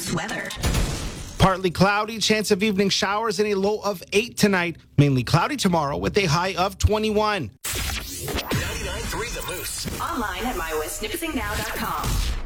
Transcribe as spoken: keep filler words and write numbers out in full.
Moose weather. Partly cloudy, chance of evening showers and a low of eight tonight. Mainly cloudy tomorrow with a high of twenty-one. ninety-nine point three The Moose. Online at my west nipissing now dot com.